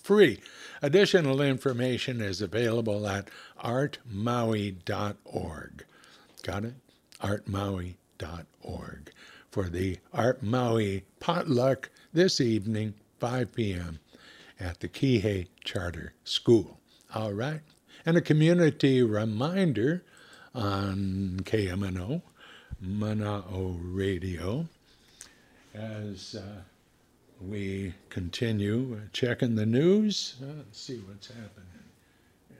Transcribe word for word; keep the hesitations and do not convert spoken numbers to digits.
free. Additional information is available at art maui dot org. Got it? art maui dot org for the Art Maui potluck this evening, five p.m. at the Kihei Charter School. All right? And a community reminder on K M N O, Mana'o Radio, as uh, we continue checking the news. Uh, let's see what's happening.